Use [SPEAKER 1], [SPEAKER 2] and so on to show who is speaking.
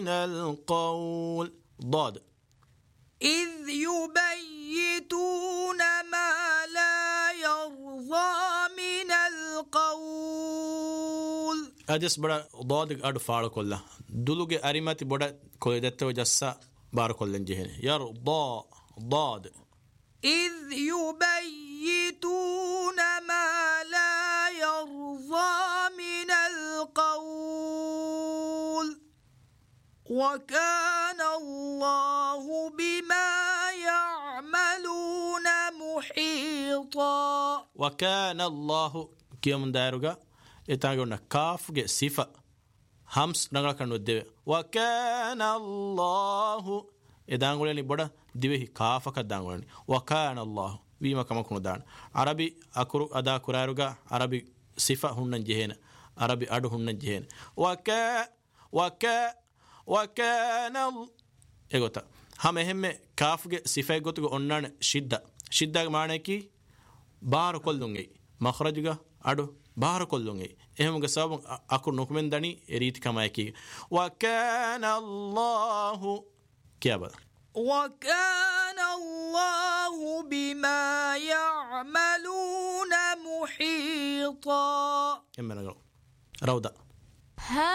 [SPEAKER 1] القول ضاد
[SPEAKER 2] إذ يبيتون ما لا يرضى من القول
[SPEAKER 1] أجس بڑا ضاد أد فعل كله دلوجي أريماتي بڑا كويدته وجسا بار كلن جهنه يرضى ضاد
[SPEAKER 2] إذ يبيتون ما لا يرضى من القول وكان الله بما يعملون محيطا
[SPEAKER 1] وكان الله كيوم دايرغا إتاغونا كاف جي صفة همس نغلا كنو ديوه وكان الله إدانغولاني بڑا ديوه كافك دانغولاني وكان الله ويما كما كنو دان عربي أكرو أدا كرايرغا عربي صفة هنن جهين عربي أدو هنن جهين وكان ايغوتا هم اهم كاف جي صفة غوتو أنان شدة معنى كي بار كلونغي مخرجغا أدو بار كلونغي එහෙම ගසාව අකුරු නොකමෙන් දනි රීති කමයි وكان الله كيابا
[SPEAKER 2] وكان الله بما يعملون محيطا
[SPEAKER 1] روضة